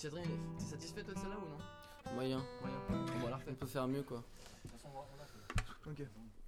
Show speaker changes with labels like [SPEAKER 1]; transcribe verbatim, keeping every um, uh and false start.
[SPEAKER 1] Cédrine, t'es satisfait toi de celle-là ou non?
[SPEAKER 2] Moyen.
[SPEAKER 1] Moyen. On va la refaire.
[SPEAKER 2] On peut faire mieux quoi.
[SPEAKER 1] De toute façon, on va la refaire. Ok.